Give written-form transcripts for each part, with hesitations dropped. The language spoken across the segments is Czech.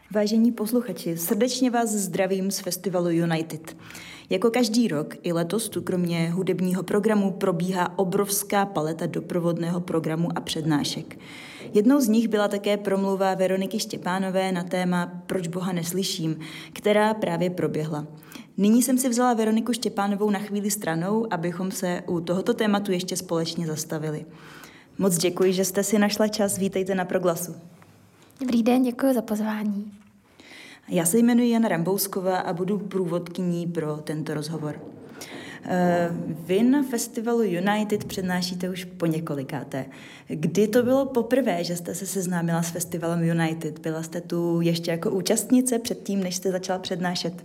Vážení posluchači, srdečně vás zdravím z festivalu United. Jako každý rok i letos tu kromě hudebního programu probíhá obrovská paleta doprovodného programu a přednášek. Jednou z nich byla také promluva Veroniky Štěpánové na téma Proč Boha neslyším, která právě proběhla. Nyní jsem si vzala Veroniku Štěpánovou na chvíli stranou, abychom se u tohoto tématu ještě společně zastavili. Moc děkuji, že jste si našla čas. Vítejte na Proglasu. Dobrý den, děkuji za pozvání. Já se jmenuji Jana Rambousková a budu průvodkyní pro tento rozhovor. Vy na festivalu United přednášíte už po několikáté. Kdy to bylo poprvé, že jste se seznámila s festivalem United? Byla jste tu ještě jako účastnice předtím, než jste začala přednášet?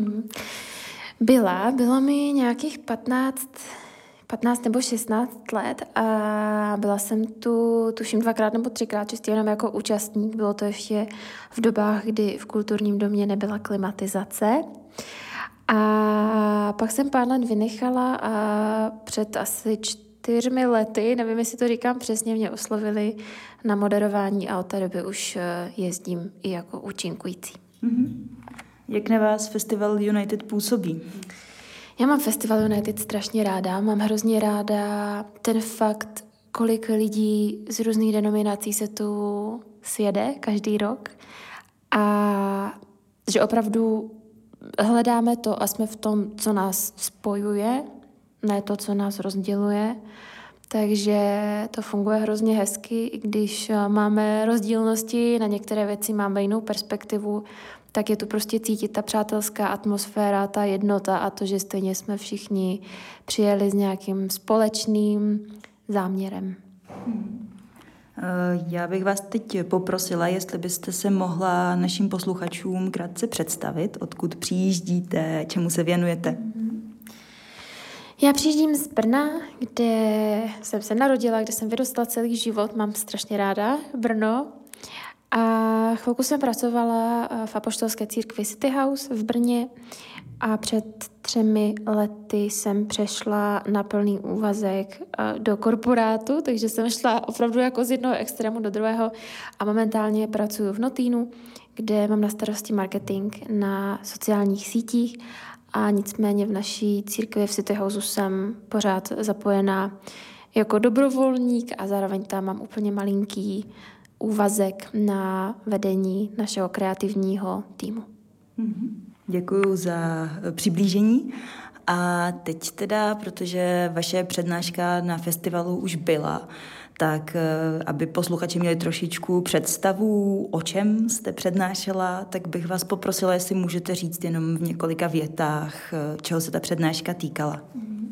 Bylo mi nějakých 15 nebo 16 let a byla jsem tu, tuším 2x nebo 3x, čistě jenom jako účastník. Bylo to ještě v dobách, kdy v kulturním domě nebyla klimatizace. A pak jsem pár let vynechala a před asi 4 lety, nevím, jestli to říkám přesně, mě oslovili na moderování a od té doby už jezdím i jako účinkující. Jak na vás festival United působí? Já mám festival United strašně ráda. Mám hrozně ráda ten fakt, kolik lidí z různých denominací se tu sjede každý rok a že opravdu hledáme to a jsme v tom, co nás spojuje, ne to, co nás rozděluje. Takže to funguje hrozně hezky, i když máme rozdílnosti, na některé věci máme jinou perspektivu, tak je tu prostě cítit ta přátelská atmosféra, ta jednota a to, že stejně jsme všichni přijeli s nějakým společným záměrem. Já bych vás teď poprosila, jestli byste se mohla našim posluchačům krátce představit, odkud přijíždíte, čemu se věnujete. Já přijíždím z Brna, kde jsem se narodila, kde jsem vyrostla celý život, mám strašně ráda Brno. A chvilku jsem pracovala v apoštolské církvi City House v Brně a před 3 lety jsem přešla na plný úvazek do korporátu, takže jsem šla opravdu jako z jednoho extrému do druhého a momentálně pracuji v Notínu, kde mám na starosti marketing na sociálních sítích a nicméně v naší církvi v City Houseu jsem pořád zapojená jako dobrovolník a zároveň tam mám úplně malinký úvazek na vedení našeho kreativního týmu. Děkuju za přiblížení. A teď teda, protože vaše přednáška na festivalu už byla, tak aby posluchači měli trošičku představu, o čem jste přednášela, tak bych vás poprosila, jestli můžete říct jenom v několika větách, čeho se ta přednáška týkala.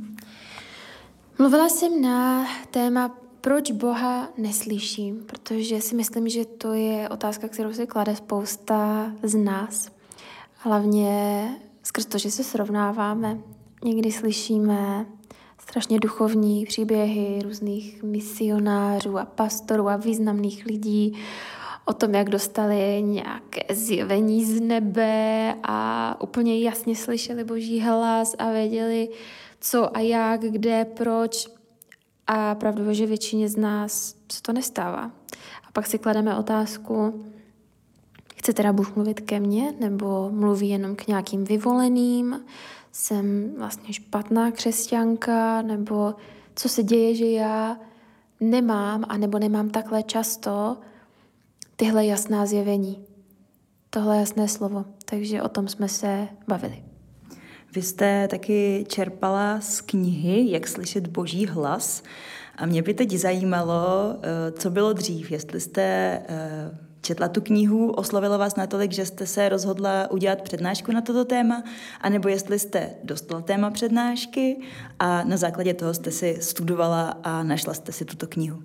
Mluvila jsem na téma Proč Boha neslyším, protože si myslím, že to je otázka, kterou si klade spousta z nás. Hlavně skrz to, že se srovnáváme. Někdy slyšíme strašně duchovní příběhy různých misionářů a pastorů a významných lidí o tom, jak dostali nějaké zjevení z nebe a úplně jasně slyšeli Boží hlas a věděli, co a jak, kde, proč. A pravdu, že většině z nás se to nestává. A pak si klademe otázku, chce teda Bůh mluvit ke mně, nebo mluví jenom k nějakým vyvoleným, jsem vlastně špatná křesťanka, nebo co se děje, že já nemám, anebo nemám takhle často tyhle jasná zjevení, tohle jasné slovo. Takže o tom jsme se bavili. Vy jste taky čerpala z knihy Jak slyšet Boží hlas a mě by teď zajímalo, co bylo dřív, jestli jste četla tu knihu, oslovila vás natolik, že jste se rozhodla udělat přednášku na toto téma, anebo jestli jste dostala téma přednášky a na základě toho jste si studovala a našla jste si tuto knihu.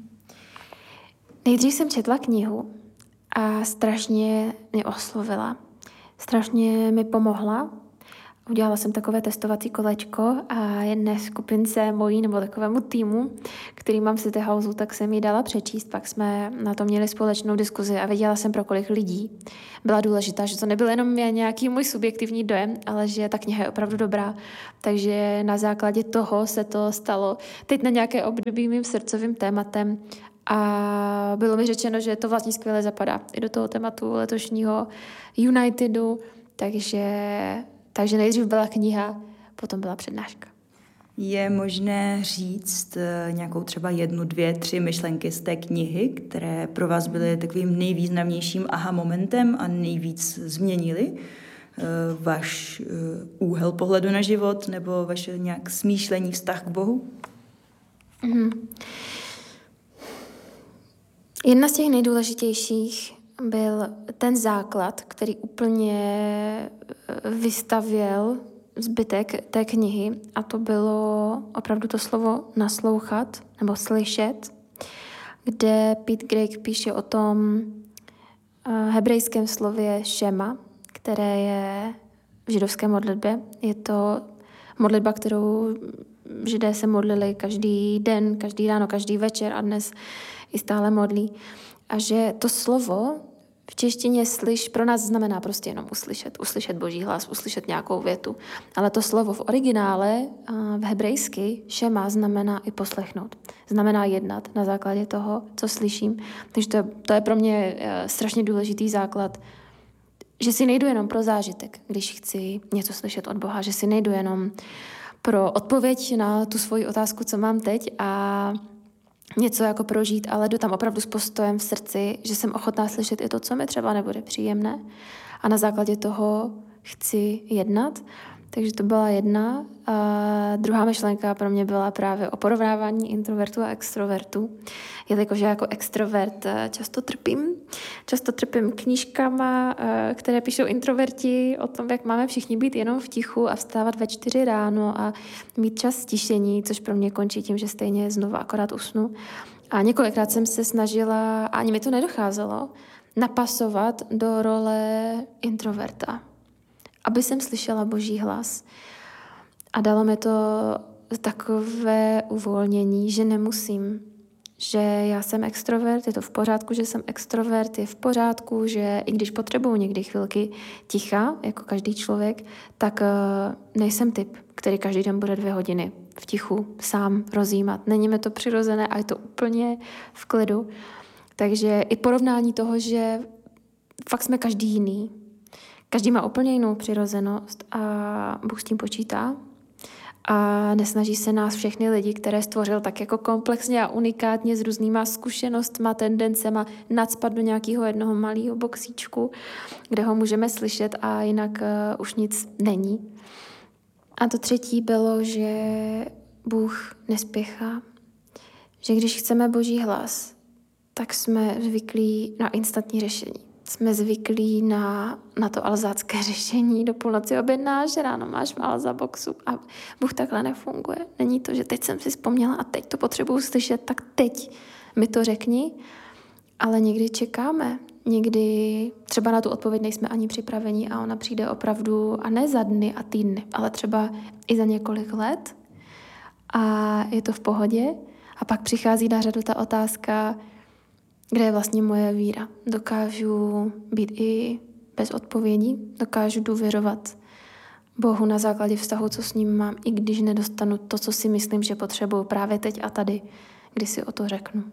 Nejdřív jsem četla knihu a strašně mě oslovila. Strašně mi pomohla. Udělala jsem takové testovací kolečko a jedné skupince mojí nebo takovému týmu, který mám v City Houseu, tak jsem ji dala přečíst, pak jsme na to měli společnou diskuzi a věděla jsem, pro kolik lidí byla důležitá, že to nebyl jenom nějaký můj subjektivní dojem, ale že ta kniha je opravdu dobrá. Takže na základě toho se to stalo teď na nějaké období mým srdcovým tématem A bylo mi řečeno, že to vlastně skvěle zapadá i do toho tématu letošního Unitedu, takže nejdřív byla kniha, potom byla přednáška. Je možné říct nějakou třeba 1, 2, 3 myšlenky z té knihy, které pro vás byly takovým nejvýznamnějším aha momentem a nejvíc změnily váš úhel pohledu na život nebo vaše nějak smýšlení, vztah k Bohu? Jedna z těch nejdůležitějších byl ten základ, který úplně vystavěl zbytek té knihy, a to bylo opravdu to slovo naslouchat nebo slyšet, kde Pete Greig píše o tom hebrejském slově šema, které je v židovské modlitbě. Je to modlitba, kterou Židé se modlili každý den, každý ráno, každý večer a dnes i stále modlí. A že to slovo v češtině pro nás znamená prostě jenom uslyšet Boží hlas, uslyšet nějakou větu. Ale to slovo v originále, v hebrejsky, šema, znamená i poslechnout. Znamená jednat na základě toho, co slyším. Takže to je pro mě strašně důležitý základ, že si nejdu jenom pro zážitek, když chci něco slyšet od Boha, že si nejdu jenom pro odpověď na tu svoji otázku, co mám teď, a něco jako prožít, ale jdu tam opravdu s postojem v srdci, že jsem ochotná slyšet i to, co mi třeba nebude příjemné, a na základě toho chci jednat. Takže to byla jedna. A druhá myšlenka pro mě byla právě o porovnávání introvertů a extrovertů. Jelikož já jako extrovert často trpím knížkama, které píšou introverti o tom, jak máme všichni být jenom v tichu a vstávat ve 4 ráno a mít čas stišení, což pro mě končí tím, že stejně znovu akorát usnu. A několikrát jsem se snažila, a ani mi to nedocházelo, napasovat do role introverta, aby jsem slyšela Boží hlas. A dalo mi to takové uvolnění, že nemusím, že já jsem extrovert, je to v pořádku, že jsem extrovert, je v pořádku, že i když potřebuju někdy chvilky ticha, jako každý člověk, tak nejsem typ, který každý den bude 2 hodiny v tichu sám rozjímat. Není mi to přirozené a je to úplně v klidu. Takže i porovnání toho, že fakt jsme každý jiný. Každý má úplně jinou přirozenost a Bůh s tím počítá. A nesnaží se nás všechny lidi, které stvořil tak jako komplexně a unikátně s různýma zkušenostma, tendencema nacpat do nějakého jednoho malého boxíčku, kde ho můžeme slyšet a jinak už nic není. A to třetí bylo, že Bůh nespěchá. Že když chceme Boží hlas, tak jsme zvyklí na instantní řešení. Jsme zvyklí na to alzácké řešení. Do půlnoci objednáš, ráno máš v Alza boxu a Bůh takhle nefunguje. Není to, že teď jsem si vzpomněla a teď to potřebuju slyšet, tak teď mi to řekni. Ale někdy čekáme. Někdy třeba na tu odpověď nejsme ani připraveni a ona přijde opravdu, a ne za dny a týdny, ale třeba i za několik let. A je to v pohodě. A pak přichází na řadu ta otázka, kde je vlastně moje víra. Dokážu být i bez odpovědí, dokážu důvěřovat Bohu na základě vztahu, co s ním mám, i když nedostanu to, co si myslím, že potřebuju právě teď a tady, kdy si o to řeknu.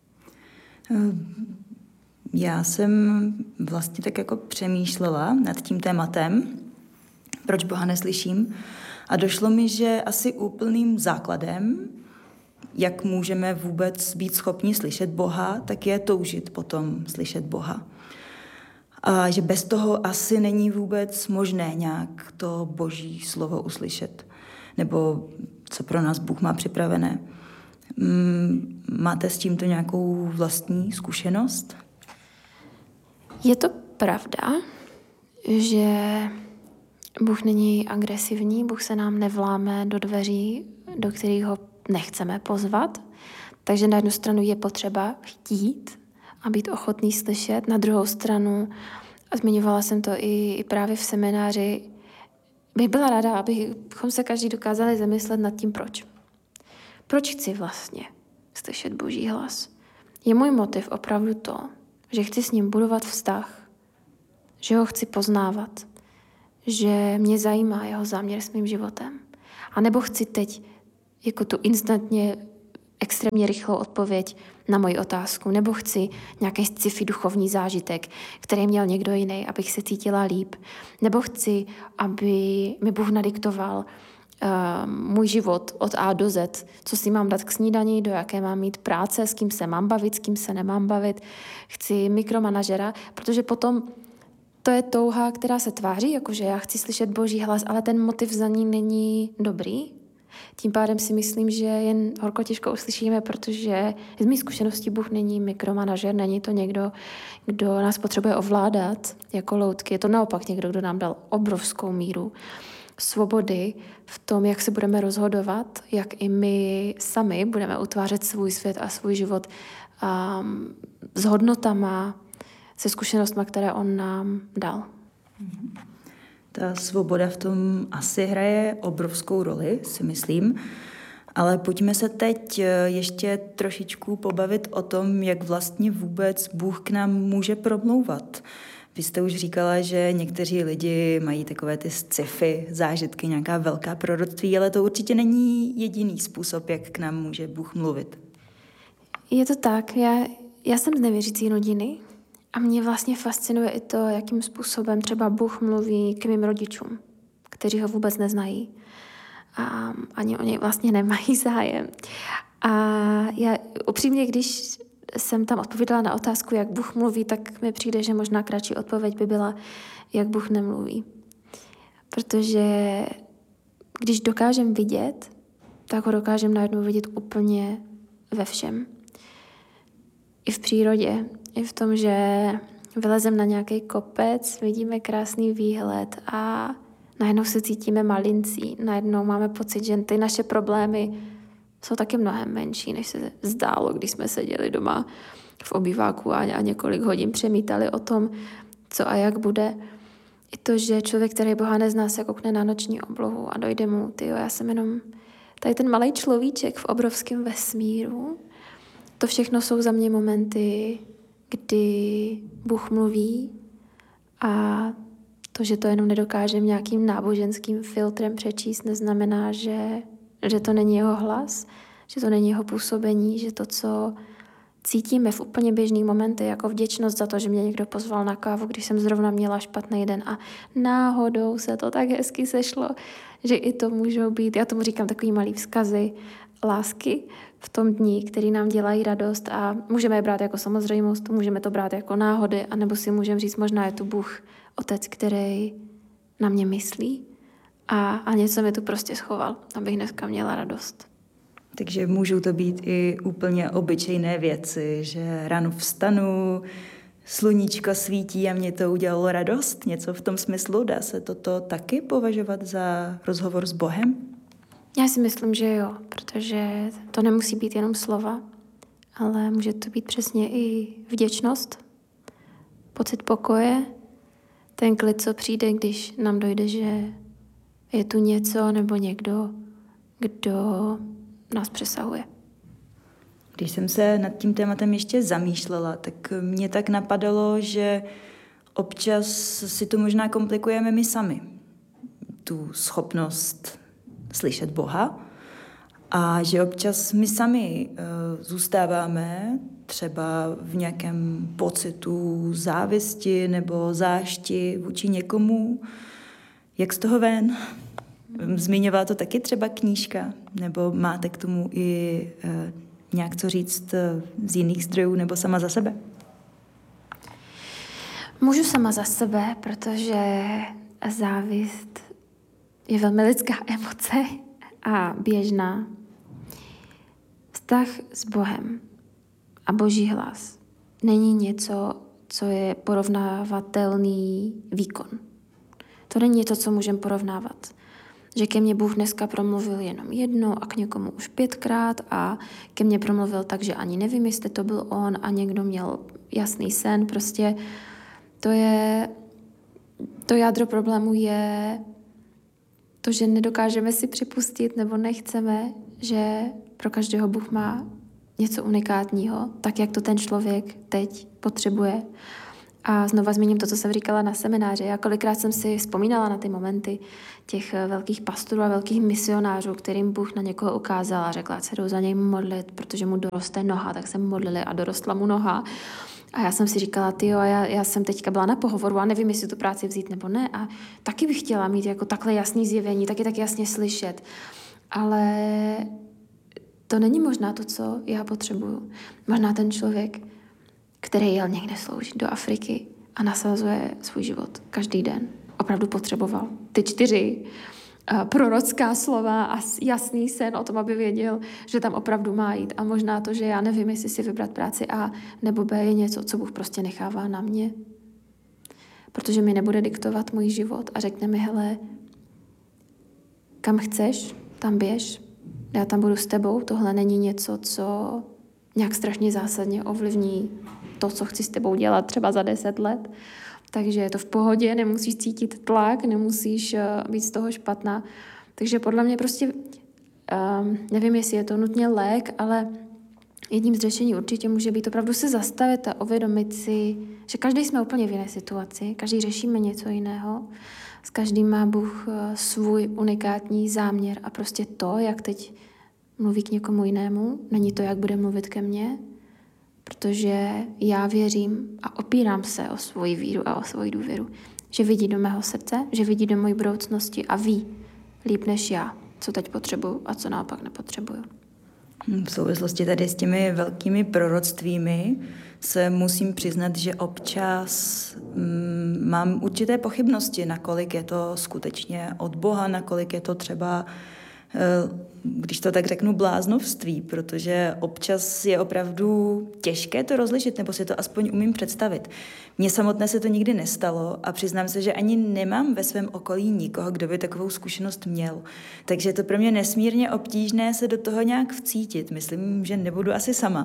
Já jsem vlastně tak jako přemýšlela nad tím tématem, proč Boha neslyším, a došlo mi, že asi úplným základem, jak můžeme vůbec být schopni slyšet Boha, tak je toužit potom slyšet Boha. A že bez toho asi není vůbec možné nějak to Boží slovo uslyšet. Nebo co pro nás Bůh má připravené. Máte s tímto nějakou vlastní zkušenost? Je to pravda, že Bůh není agresivní, Bůh se nám nevláme do dveří, do kterých ho nechceme pozvat. Takže na jednu stranu je potřeba chtít a být ochotný slyšet. Na druhou stranu, a zmiňovala jsem to i právě v semináři, bych byla ráda, abychom se každý dokázali zamyslet nad tím, proč. Proč chci vlastně slyšet Boží hlas? Je můj motiv opravdu to, že chci s ním budovat vztah, že ho chci poznávat, že mě zajímá jeho záměr s mým životem. A nebo chci teď jako tu instantně extrémně rychlou odpověď na moji otázku, nebo chci nějaký sci-fi duchovní zážitek, který měl někdo jiný, abych se cítila líp, nebo chci, aby mi Bůh nadiktoval můj život od A do Z, co si mám dát k snídani, do jaké mám mít práce, s kým se mám bavit, s kým se nemám bavit. Chci mikromanažera, protože potom to je touha, která se tváří, jakože já chci slyšet Boží hlas, ale ten motiv za ní není dobrý. Tím pádem si myslím, že jen horko těžko uslyšíme, protože z mých zkušeností Bůh není mikromanažer, není to někdo, kdo nás potřebuje ovládat jako loutky. Je to naopak někdo, kdo nám dal obrovskou míru svobody v tom, jak se budeme rozhodovat, jak i my sami budeme utvářet svůj svět a svůj život s hodnotama, se zkušenostmi, které on nám dal. Ta svoboda v tom asi hraje obrovskou roli, si myslím. Ale pojďme se teď ještě trošičku pobavit o tom, jak vlastně vůbec Bůh k nám může promlouvat. Vy jste už říkala, že někteří lidi mají takové ty sci-fi zážitky, nějaká velká proroctví, ale to určitě není jediný způsob, jak k nám může Bůh mluvit. Je to tak. Já jsem z nevěřící rodiny a mě vlastně fascinuje i to, jakým způsobem třeba Bůh mluví k mým rodičům, kteří ho vůbec neznají. A ani o něj vlastně nemají zájem. A já upřímně, když jsem tam odpověděla na otázku, jak Bůh mluví, tak mi přijde, že možná kratší odpověď by byla, jak Bůh nemluví. Protože když dokážem vidět, tak ho dokážem najednou vidět úplně ve všem. I v přírodě, i v tom, že vylezem na nějaký kopec, vidíme krásný výhled a najednou se cítíme malincí, najednou máme pocit, že ty naše problémy jsou taky mnohem menší, než se zdálo, když jsme seděli doma v obýváku a několik hodin přemítali o tom, co a jak bude. I to, že člověk, který Boha nezná, se koukne na noční oblohu a dojde mu, já jsem jenom tady ten malej človíček v obrovském vesmíru. To všechno jsou za mě momenty, kdy Bůh mluví a to, že to jenom nedokážem nějakým náboženským filtrem přečíst, neznamená, že to není jeho hlas, že to není jeho působení, že to, co cítíme v úplně běžných momentech, jako vděčnost za to, že mě někdo pozval na kávu, když jsem zrovna měla špatný den a náhodou se to tak hezky sešlo, že i to můžou být, já tomu říkám takový malý vzkazy lásky v tom dni, který nám dělají radost a můžeme je brát jako samozřejmost, můžeme to brát jako náhody, anebo si můžeme říct, možná je tu Bůh, Otec, který na mě myslí a něco mi tu prostě schoval, abych dneska měla radost. Takže můžou to být i úplně obyčejné věci, že ráno vstanu, sluníčko svítí a mě to udělalo radost, něco v tom smyslu, dá se toto taky považovat za rozhovor s Bohem? Já si myslím, že jo, protože to nemusí být jenom slova, ale může to být přesně i vděčnost, pocit pokoje, ten klid, co přijde, když nám dojde, že je tu něco nebo někdo, kdo nás přesahuje. Když jsem se nad tím tématem ještě zamýšlela, tak mě tak napadalo, že občas si to možná komplikujeme my sami. Tu schopnost slyšet Boha a že občas my sami zůstáváme třeba v nějakém pocitu závisti nebo zášti vůči někomu. Jak z toho ven? Zmiňovala to taky třeba knížka? Nebo máte k tomu i nějak co říct z jiných zdrojů nebo sama za sebe? Můžu sama za sebe, protože závist je velmi lidská emoce a běžná. Vztah s Bohem a Boží hlas není něco, co je porovnávatelný výkon. To není něco, co můžeme porovnávat. Že ke mně Bůh dneska promluvil jenom jednou a k někomu už 5krát a ke mně promluvil tak, že ani nevím, jestli to byl on a někdo měl jasný sen. Prostě to jádro problému je to, že nedokážeme si připustit nebo nechceme, že pro každého Bůh má něco unikátního, tak jak to ten člověk teď potřebuje. A znova zmíním to, co jsem říkala na semináři. Já kolikrát jsem si vzpomínala na ty momenty těch velkých pastorů a velkých misionářů, kterým Bůh na někoho ukázal a řekla, ať se jdou za něj modlit, protože mu doroste noha, tak se modlili a dorostla mu noha. A já jsem si říkala, já jsem teďka byla na pohovoru a nevím, jestli tu práci vzít nebo ne. A taky bych chtěla mít jako takhle jasný zjevení, taky tak jasně slyšet. Ale to není možná to, co já potřebuju. Možná ten člověk, který jel někde sloužit do Afriky a nasazuje svůj život každý den. Opravdu potřeboval ty 4 prorocká slova a jasný sen o tom, aby věděl, že tam opravdu má jít. A možná to, že já nevím, jestli si vybrat práci A nebo B, je něco, co Bůh prostě nechává na mě. Protože mi nebude diktovat můj život a řekne mi, hele, kam chceš, tam běž, já tam budu s tebou, tohle není něco, co nějak strašně zásadně ovlivní to, co chci s tebou dělat třeba za 10 let. Takže je to v pohodě, nemusíš cítit tlak, nemusíš být z toho špatná. Takže podle mě prostě, nevím, jestli je to nutně lék, ale jedním z řešení určitě může být opravdu se zastavit a uvědomit si, že každý jsme úplně v jiné situaci, každý řešíme něco jiného, s každým má Bůh svůj unikátní záměr a prostě to, jak teď mluví k někomu jinému, není to, jak bude mluvit ke mně, protože já věřím a opírám se o svoji víru a o svoji důvěru, že vidí do mého srdce, že vidí do mojí budoucnosti a ví líp než já, co teď potřebuju a co naopak nepotřebuju. V souvislosti tady s těmi velkými proroctvími se musím přiznat, že občas mám určité pochybnosti, nakolik je to skutečně od Boha, nakolik je to třeba, když to tak řeknu, bláznovství, protože občas je opravdu těžké to rozlišit, nebo si to aspoň umím představit. Mně samotné se to nikdy nestalo a přiznám se, že ani nemám ve svém okolí nikoho, kdo by takovou zkušenost měl. Takže je to pro mě nesmírně obtížné se do toho nějak vcítit. Myslím, že nebudu asi sama.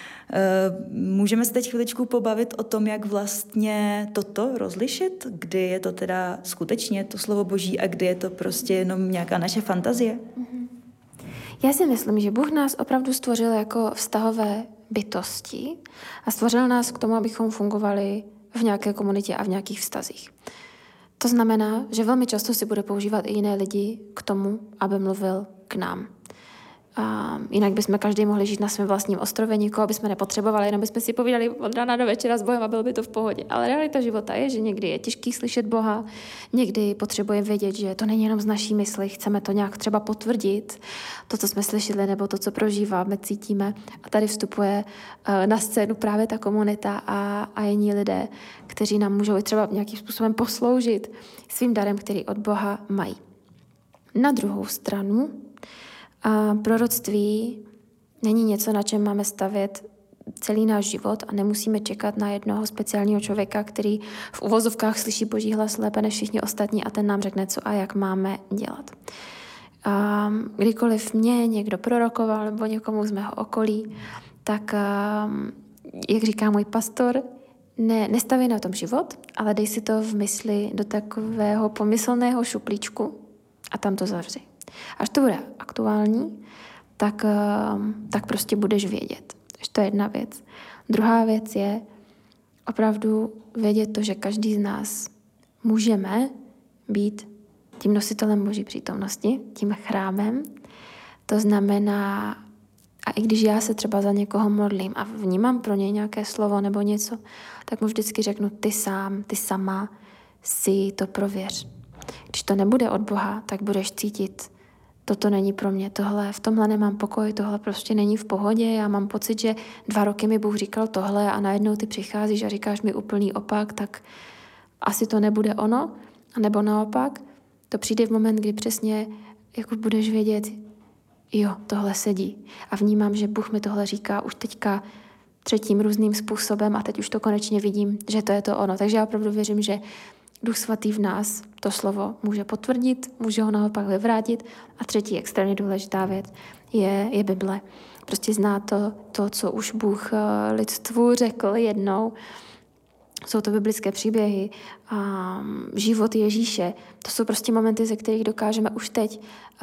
Můžeme se teď chviličku pobavit o tom, jak vlastně toto rozlišit, kdy je to teda skutečně to slovo Boží a kdy je to prostě jenom nějaká naše fantazie? Já si myslím, že Bůh nás opravdu stvořil jako vztahové bytosti a stvořil nás k tomu, abychom fungovali v nějaké komunitě a v nějakých vztazích. To znamená, že velmi často si bude používat i jiné lidi k tomu, aby mluvil k nám. A jinak bychom každý mohli žít na svém vlastním ostrově, nikoho bychom nepotřebovali, jenom bychom si povídali od rána do večera s Bohem a bylo by to v pohodě. Ale realita života je, že někdy je těžký slyšet Boha, někdy potřebujeme vědět, že to není jenom z naší mysli, chceme to nějak třeba potvrdit, to, co jsme slyšeli, nebo to, co prožíváme, cítíme. A tady vstupuje na scénu právě ta komunita a jiní lidé, kteří nám můžou i třeba nějakým způsobem posloužit svým darem, který od Boha mají. Na druhou stranu, a proroctví není něco, na čem máme stavět celý náš život a nemusíme čekat na jednoho speciálního člověka, který v uvozovkách slyší Boží hlas lépe než všichni ostatní a ten nám řekne, co a jak máme dělat. A kdykoliv mě někdo prorokoval nebo někomu z mého okolí, tak, jak říká můj pastor, nestaví na tom život, ale dej si to v mysli do takového pomyslného šuplíčku a tam to zavři. Až to bude aktuální, tak prostě budeš vědět. To je jedna věc. Druhá věc je opravdu vědět to, že každý z nás můžeme být tím nositelem Boží přítomnosti, tím chrámem. To znamená, a i když já se třeba za někoho modlím a vnímám pro něj nějaké slovo nebo něco, tak mu vždycky řeknu, ty sám, ty sama si to prověř. Když to nebude od Boha, tak budeš cítit, toto není pro mě, v tomhle nemám pokoj, tohle prostě není v pohodě, já mám pocit, že 2 roky mi Bůh říkal tohle a najednou ty přicházíš a říkáš mi úplný opak, tak asi to nebude ono, nebo naopak, to přijde v moment, kdy přesně jako budeš vědět, jo, tohle sedí. A vnímám, že Bůh mi tohle říká už teďka 3. různým způsobem a teď už to konečně vidím, že to je to ono. Takže já opravdu věřím, že Duch Svatý v nás to slovo může potvrdit, může ho naopak vyvrátit. A 3. extrémně důležitá věc je Bible. Prostě zná to, co už Bůh lidstvu řekl jednou jsou to biblické příběhy, život Ježíše. To jsou prostě momenty, ze kterých dokážeme už teď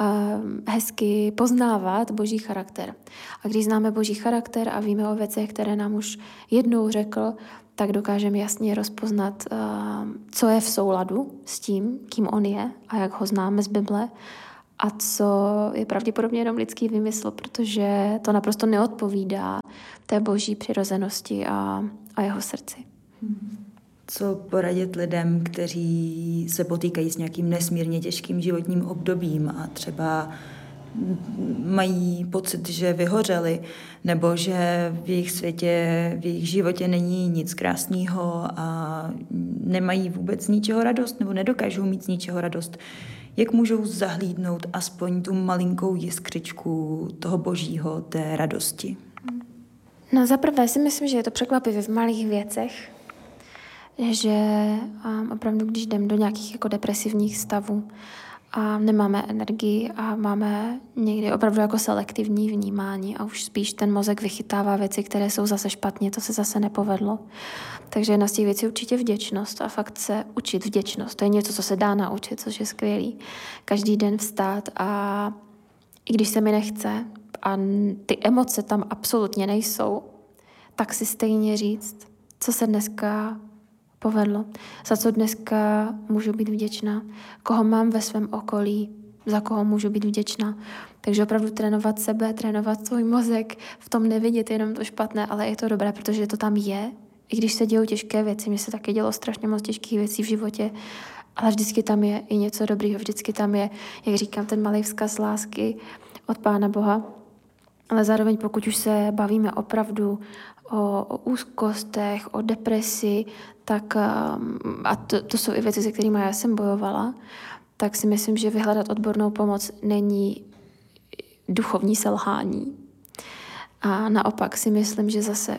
hezky poznávat Boží charakter. A když známe Boží charakter a víme o věcech, které nám už jednou řekl, tak dokážeme jasně rozpoznat, co je v souladu s tím, kým on je a jak ho známe z Bible a co je pravděpodobně jenom lidský vymysl, protože to naprosto neodpovídá té Boží přirozenosti a jeho srdci. Co poradit lidem, kteří se potýkají s nějakým nesmírně těžkým životním obdobím a třeba mají pocit, že vyhořeli, nebo že v jejich světě, v jejich životě není nic krásného a nemají vůbec z ničeho radost, nebo nedokážou mít z ničeho radost. Jak můžou zahlídnout aspoň tu malinkou jiskřičku toho Božího, té radosti? No zaprvé si myslím, že je to překvapivé v malých věcech, že opravdu, když jdeme do nějakých jako depresivních stavů a nemáme energii a máme někdy opravdu jako selektivní vnímání a už spíš ten mozek vychytává věci, které jsou zase špatně, to se zase nepovedlo. Takže jedna z těch věcí je určitě vděčnost a fakt se učit vděčnost. To je něco, co se dá naučit, což je skvělý. Každý den vstát a i když se mi nechce a ty emoce tam absolutně nejsou, tak si stejně říct, co se dneska povedlo, za co dneska můžu být vděčná, koho mám ve svém okolí, za koho můžu být vděčná. Takže opravdu trénovat sebe, trénovat svůj mozek, v tom nevidět jenom to špatné, ale je to dobré, protože to tam je. I když se dějou těžké věci, mně se taky dělo strašně moc těžkých věcí v životě, ale vždycky tam je i něco dobrýho, vždycky tam je, jak říkám, ten malý vzkaz lásky od Pána Boha. Ale zároveň pokud už se bavíme opravdu o úzkostech, o depresi, tak, a to jsou i věci, se kterými já jsem bojovala, tak si myslím, že vyhledat odbornou pomoc není duchovní selhání. A naopak si myslím, že zase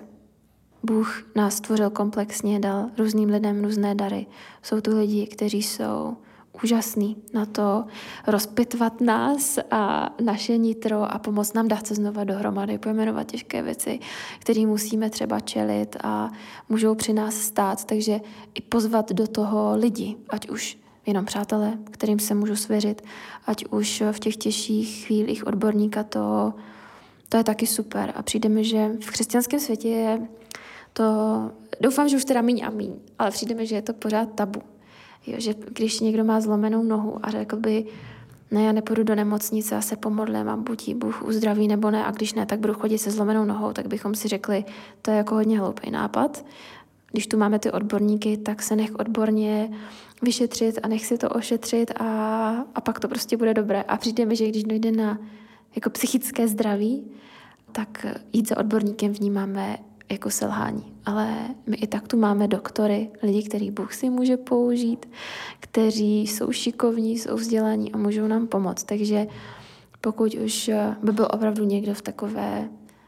Bůh nás stvořil komplexně, dal různým lidem různé dary. Jsou tu lidi, kteří jsou úžasný na to rozpitvat nás a naše nitro a pomoct nám dát se znova dohromady, pojmenovat těžké věci, které musíme třeba čelit a můžou při nás stát. Takže i pozvat do toho lidi, ať už jenom přátelé, kterým se můžu svěřit, ať už v těch těžších chvílích odborníka, to je taky super. A přijde mi, že v křesťanském světě je to, doufám, že už teda míň a míň, ale přijde mi, že je to pořád tabu. Jo, že když někdo má zlomenou nohu a řekl by, ne, já nepůjdu do nemocnice a se pomodlím a buď jí Bůh uzdraví nebo ne, a když ne, tak budu chodit se zlomenou nohou, tak bychom si řekli, to je jako hodně hloupý nápad. Když tu máme ty odborníky, tak se nech odborně vyšetřit a nech si to ošetřit a pak to prostě bude dobré. A přijde mi, že když dojde na jako psychické zdraví, tak jít za odborníkem vnímáme jako selhání. Ale my i tak tu máme doktory, lidi, který Bůh si může použít, kteří jsou šikovní, jsou vzdělaní a můžou nám pomoct. Takže pokud už by byl opravdu někdo v takové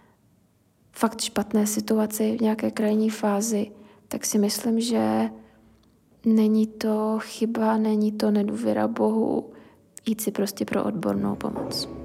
fakt špatné situaci, v nějaké krajní fázi, tak si myslím, že není to chyba, není to nedůvěra Bohu, jít si prostě pro odbornou pomoc.